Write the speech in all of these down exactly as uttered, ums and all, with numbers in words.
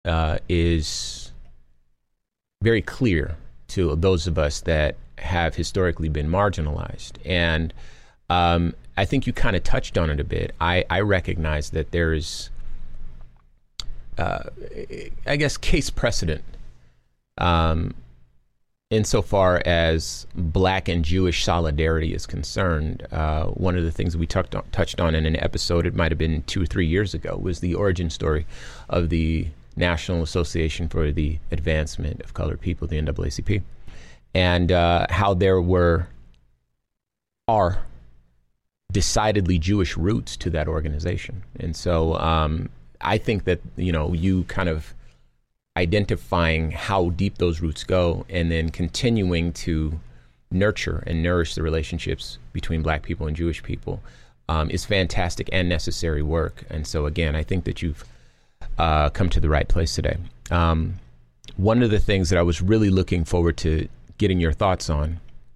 uh, is very clear to those of us that have historically been marginalized. And um, I think you kind of touched on it a bit. I, I recognize that there is, uh, I guess, case precedent um, insofar as Black and Jewish solidarity is concerned. Uh, one of the things we touched on, touched on in an episode, it might have been two or three years ago, was the origin story of the National Association for the Advancement of Colored People, the N double A C P, and uh, how there were, are decidedly Jewish roots to that organization. And so um, I think that, you know, you kind of identifying how deep those roots go and then continuing to nurture and nourish the relationships between Black people and Jewish people um, is fantastic and necessary work. And so, again, I think that you've uh, come to the right place today. Um, one of the things that I was really looking forward to getting your thoughts on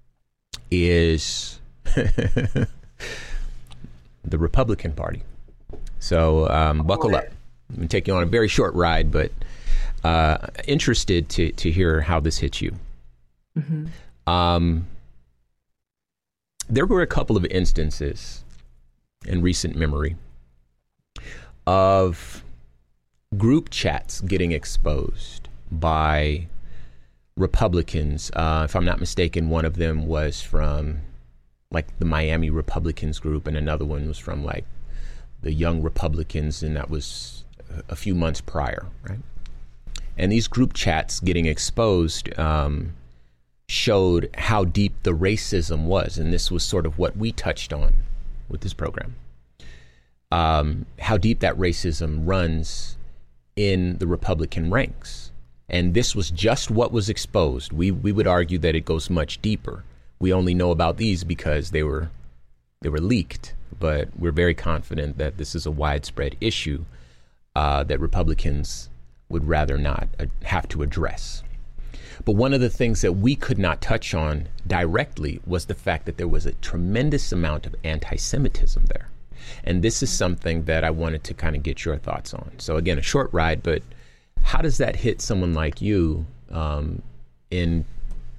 is the Republican Party. So um, buckle up. I'm going to take you on a very short ride, but uh, interested to, to hear how this hits you. Mm-hmm. Um, there were a couple of instances in recent memory of group chats getting exposed by Republicans. Uh, if I'm not mistaken, one of them was from like the Miami Republicans group, and another one was from like the Young Republicans, and that was a few months prior, right? And these group chats getting exposed um, showed how deep the racism was, and this was sort of what we touched on with this program. Um, how deep that racism runs in the Republican ranks. And this was just what was exposed. We we would argue that it goes much deeper. We only know about these because they were they were leaked, but we're very confident that this is a widespread issue uh, that Republicans would rather not uh, have to address. But one of the things that we could not touch on directly was the fact that there was a tremendous amount of anti-Semitism there. And this is something that I wanted to kind of get your thoughts on. So again, a short ride, but how does that hit someone like you um, in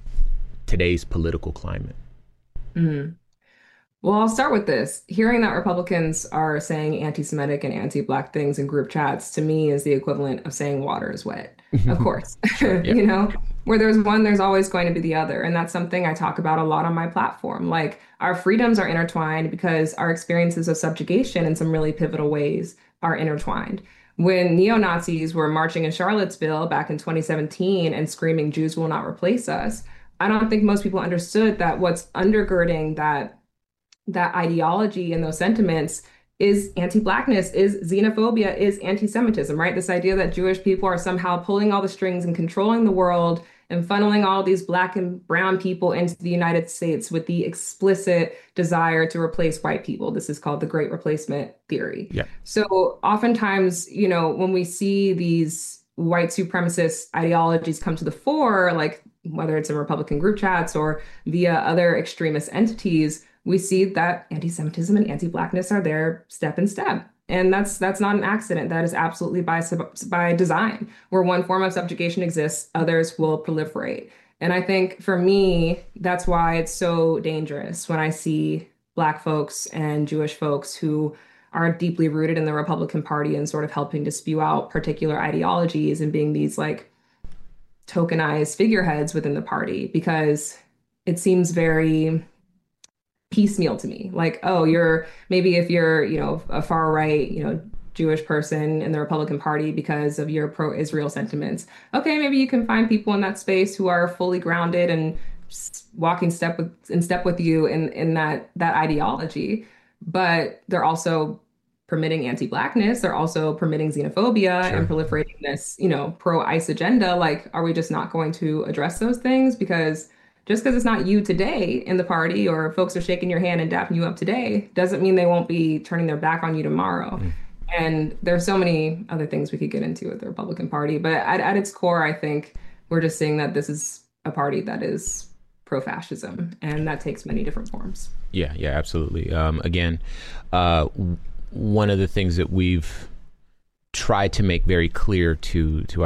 today's political climate? Mm-hmm. Well, I'll start with this. Hearing that Republicans are saying anti-Semitic and anti-Black things in group chats, to me, is the equivalent of saying water is wet. Of course, Sure, yeah. you know, where there's one, there's always going to be the other. And that's something I talk about a lot on my platform. Like, our freedoms are intertwined because our experiences of subjugation in some really pivotal ways are intertwined. When neo-Nazis were marching in Charlottesville back in twenty seventeen and screaming, "Jews will not replace us," I don't think most people understood that what's undergirding that that ideology and those sentiments is anti-Blackness, is xenophobia, is anti-Semitism, right? This idea that Jewish people are somehow pulling all the strings and controlling the world and funneling all these Black and brown people into the United States with the explicit desire to replace white people. This is called the Great Replacement theory. Yeah. So oftentimes, you know, when we see these white supremacist ideologies come to the fore, like whether it's in Republican group chats or via other extremist entities, we see that anti-Semitism and anti-Blackness are there step in step. And that's that's not an accident. That is absolutely by, by design. Where one form of subjugation exists, others will proliferate. And I think for me, that's why it's so dangerous when I see Black folks and Jewish folks who are deeply rooted in the Republican Party and sort of helping to spew out particular ideologies and being these like tokenized figureheads within the party, because it seems very piecemeal to me. Like, oh, you're maybe if you're, you know, a far right, you know, Jewish person in the Republican Party because of your pro-Israel sentiments. Okay, maybe you can find people in that space who are fully grounded and walking step with in step with you in in that that ideology. But they're also permitting anti-Blackness. They're also permitting xenophobia Sure. and proliferating this, you know, pro-ICE agenda. Like, are we just not going to address those things? Because just because it's not you today in the party or folks are shaking your hand and dapping you up today doesn't mean they won't be turning their back on you tomorrow. Mm. And there's so many other things we could get into with the Republican Party. But at, at its core, I think we're just seeing that this is a party that is pro-fascism, and that takes many different forms. Yeah, yeah, absolutely. Um, again, uh, one of the things that we've try to make very clear to to